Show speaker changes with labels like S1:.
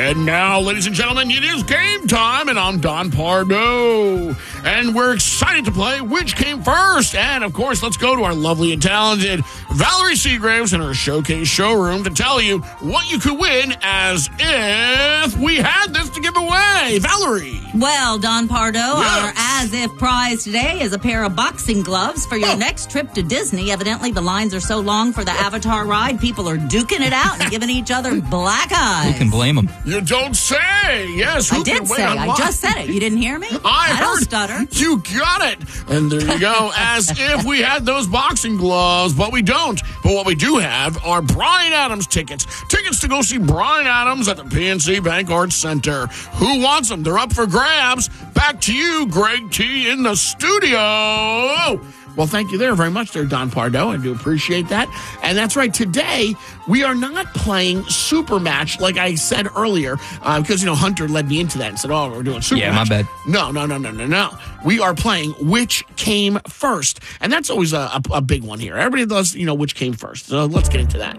S1: And now, ladies and gentlemen, it is game time, and I'm Don Pardo. And we're excited to play Which Came First? And, of course, let's go to our lovely and talented Valerie Seagraves in her showcase showroom to tell you what you could win as if we had this to give away. Valerie.
S2: Well, Don Pardo, our as-if prize today is a pair of boxing gloves for your next trip to Disney. Evidently, the lines are so long for the Avatar ride, people are duking it out and giving each other black eyes.
S3: Who can blame them?
S1: You don't say. Yes,
S2: I did say. I just said it. You didn't hear me? I don't stutter.
S1: You got it. And there you go. As if we had those boxing gloves, but we don't. But what we do have are Bryan Adams tickets. Tickets to go see Bryan Adams at the PNC Bank Arts Center. Who wants them? They're up for grabs. Back to you, Greg T. in the studio. Well, thank you there very much there, Don Pardo. I do appreciate that. And that's right. Today, we are not playing Super Match like I said earlier because, Hunter led me into that and said, we're doing Super Match.
S3: Yeah, my bad.
S1: No. We are playing Which Came First. And that's always a big one here. Everybody loves, which came first. So let's get into that.